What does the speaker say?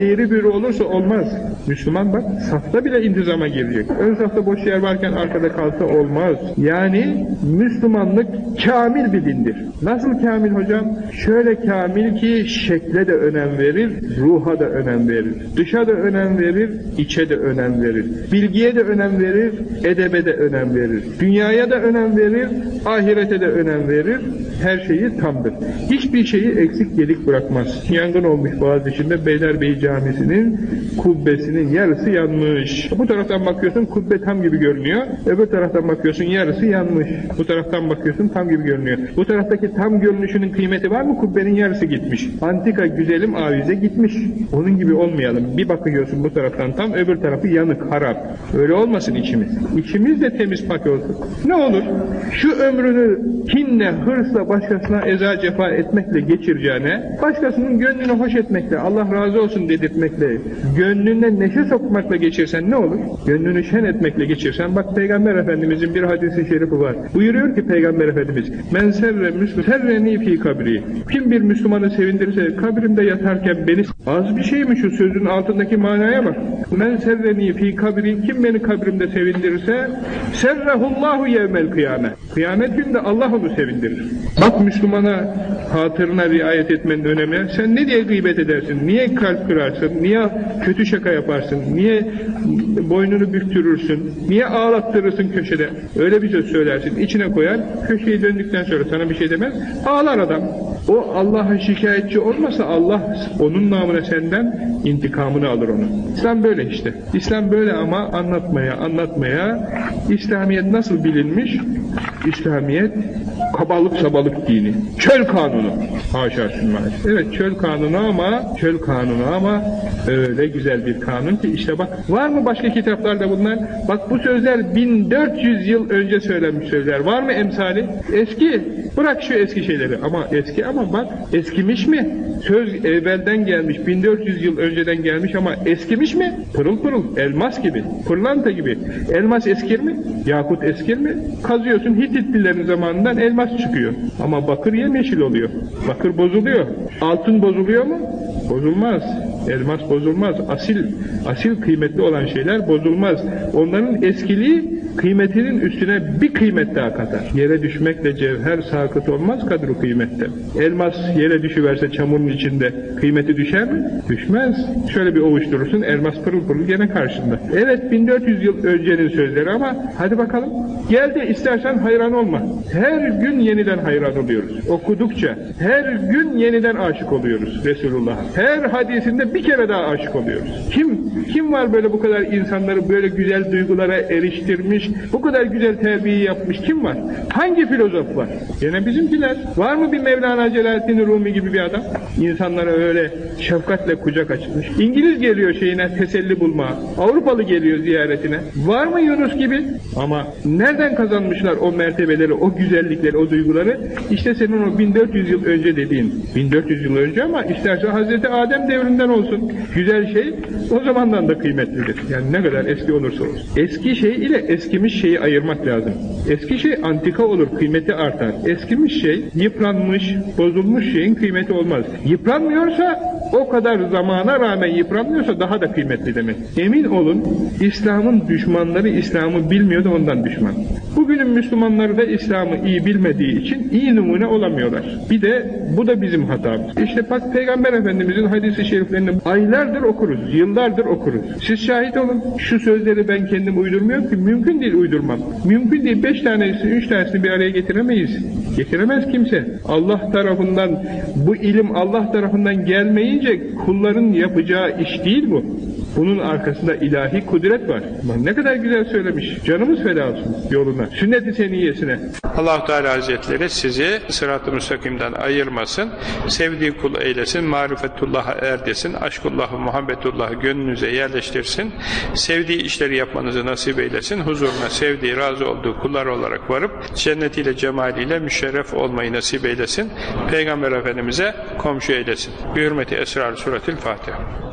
Eğri biri olursa olmaz. Müslüman bak safta bile intizama girecek. Ön safta boş yer varken arkada kalsa olmaz. Yani Müslümanlık kamil bir dindir. Nasıl kamil hocam? Şöyle kamil ki şekle de önem verir, ruha da önem verir. Dışa da önem verir, içe de önem verir. Bilgiye de önem verir, edebe de önem verir. Dünyaya da önem verir, ahirete de önem verir. Her şeyi tamdır. Hiçbir şeyi eksik gedik bırakmaz. Yangın olmuş Boğaziçi'nde Beylerbeyi Camisi'nin kubbesinin yarısı yanmış. Bu taraftan bakıyorsun kubbe tam gibi görünüyor. Öbür taraftan bakıyorsun yarısı yanmış. Bu taraftan bakıyorsun tam gibi görünüyor. Bu taraftaki tam görünüşünün kıymeti var mı? Kubbenin yarısı gitmiş. Antika güzelim avize gitmiş. Onun gibi olmayalım. Bir bakıyorsun bu taraftan tam, öbür tarafı yanık, harap. Öyle olmasın içimiz. İçimiz de temiz pak olsun. Ne olur? Şu ömrünü kinle, hırsla başkasına eza cefa etmekle geçireceğine, başkasının gönlünü hoş etmekle, Allah razı olsun dedirtmekle, gönlüne neşe sokmakla geçirsen ne olur? Gönlünü şen etmekle geçirsen, bak Peygamber Efendimizin bir hadisi şerifi var. Buyuruyor ki Peygamber Efendimiz, men serreni fi kabri. Kim bir Müslümanı sevindirirse, kabrimde yatarken beni, az bir şey mi şu sözün altındaki manaya bak. Men serreni fi kabri, kim beni kabrimde sevindirirse, serrehullahu yevmel kıyamet. Kıyamet günde Allah onu sevindirir. Bak Müslümana hatırına riayet etmenin önemi. Sen ne diye gıybet edersin? Niye kalp kırarsın? Niye kötü şaka yaparsın? Niye boynunu büktürürsün? Niye ağlattırırsın köşede? Öyle bir söz söylersin. İçine koyar, köşeyi döndükten sonra sana bir şey demez. Ağlar adam. O Allah'a şikayetçi olmasa Allah onun namına senden intikamını alır onu. İslam böyle işte. İslam böyle ama anlatmaya İslamiyet nasıl bilinmiş? İslamiyet kabalık sabalık dini. Çöl kanunu. Haşa sünnah. Evet çöl kanunu ama öyle güzel bir kanun ki işte bak var mı başka kitaplarda bunlar? Bak bu sözler 1400 yıl önce söylenmiş sözler. Var mı emsali? Eski. Bırak şu eski şeyleri ama eski ama bak eskimiş mi? Söz evvelden gelmiş 1400 yıl önceden gelmiş ama eskimiş mi? Pırıl pırıl elmas gibi pırlanta gibi. Elmas eskir mi? Yakut eskir mi? Kazıyorsun Hititlilerin zamanından elmas çıkıyor. Ama bakır yemyeşil oluyor. Bakır bozuluyor. Altın bozuluyor mu? Bozulmaz. Elmas bozulmaz. Asil kıymetli olan şeyler bozulmaz. Onların eskiliği kıymetinin üstüne bir kıymet daha katar. Yere düşmekle cevher sakıt olmaz kadru kıymette. Elmas yere düşüverse çamurun içinde kıymeti düşer mi? Düşmez. Şöyle bir ovuşturursun elmas pırıl pırıl gene karşında. Evet 1400 yıl öncenin sözleri ama hadi bakalım. Gel de istersen hayran olma. Her gün yeniden hayran oluyoruz. Okudukça her gün yeniden aşık oluyoruz Resulullah'a. Her hadisinde bir kere daha aşık oluyoruz. Kim var böyle bu kadar insanları böyle güzel duygulara eriştirmiş, bu kadar güzel terbiye yapmış kim var? Hangi filozof var? Yine bizimkiler. Var mı bir Mevlana Celaleddin Rumi gibi bir adam? İnsanlara öyle şefkatle kucak açmış. İngiliz geliyor şeyine teselli bulmaya. Avrupalı geliyor ziyaretine. Var mı Yunus gibi? Ama nereden kazanmışlar o mertebeleri, o güzellikleri, o duyguları? İşte senin o 1400 yıl önce dediğin. 1400 yıl önce ama isterse Hazreti Adem devrinden olsun. Güzel şey o zamandan da kıymetlidir. Yani ne kadar eski olursa olsun. Eski şey ile eskimiş şeyi ayırmak lazım. Eski şey antika olur, kıymeti artar. Eskimiş şey, yıpranmış, bozulmuş şeyin kıymeti olmaz. Yıpranmıyorsa, o kadar zamana rağmen yıpranmıyorsa daha da kıymetli demek. Emin olun, İslam'ın düşmanları İslam'ı bilmiyor da ondan düşman. Bugünün Müslümanları da İslam'ı iyi bilmediği için iyi numune olamıyorlar. Bir de bu da bizim hatamız. İşte bak Peygamber Efendimizin hadis-i şeriflerini aylardır okuruz, yıllardır okuruz. Siz şahit olun. Şu sözleri ben kendim uydurmuyorum ki, mümkün değil uydurmam. Mümkün değil, 5 tanesi, 3 tanesini bir araya getiremeyiz. Getiremez kimse. Allah tarafından, bu ilim Allah tarafından gelmeyince kulların yapacağı iş değil bu. Bunun arkasında ilahi kudret var. Ne kadar güzel söylemiş. Canımız feda olsun yoluna. Sünnet-i seniyyesine. Allah-u Teala Hazretleri sizi sırat-ı müstakimden ayırmasın. Sevdiği kul eylesin. Marifetullah'a erdesin. Aşkullah'ı, muhabbetullah'ı gönlünüze yerleştirsin. Sevdiği işleri yapmanızı nasip eylesin. Huzuruna sevdiği, razı olduğu kullar olarak varıp cennetiyle, cemaliyle müşerref olmayı nasip eylesin. Peygamber Efendimiz'e komşu eylesin. Bi hürmeti Esrar Suratil Fatiha.